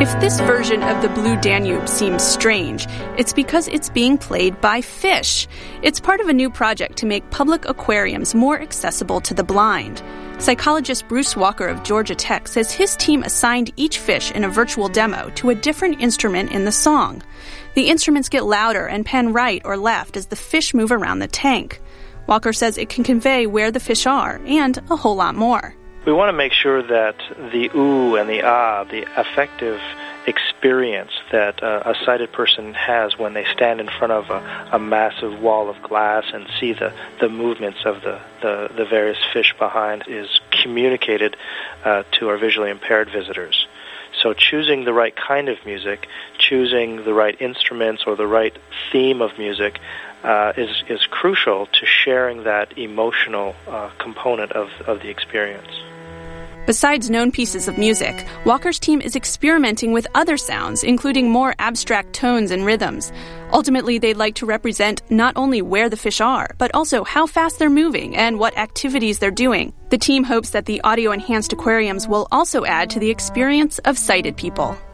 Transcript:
If this version of the Blue Danube seems strange, it's because it's being played by fish. It's part of a new project to make public aquariums more accessible to the blind. Psychologist Bruce Walker of Georgia Tech says his team assigned each fish in a virtual demo to a different instrument in the song. The instruments get louder and pan right or left as the fish move around the tank. Walker says it can convey where the fish are and a whole lot more. We want to make sure that the ooh and the ah, the affective experience that a sighted person has when they stand in front of a massive wall of glass and see the movements of the various fish behind is communicated to our visually impaired visitors. So choosing the right kind of music, choosing the right instruments or the right theme of music is crucial to sharing that emotional component of the experience. Besides known pieces of music, Walker's team is experimenting with other sounds, including more abstract tones and rhythms. Ultimately, they'd like to represent not only where the fish are, but also how fast they're moving and what activities they're doing. The team hopes that the audio-enhanced aquariums will also add to the experience of sighted people.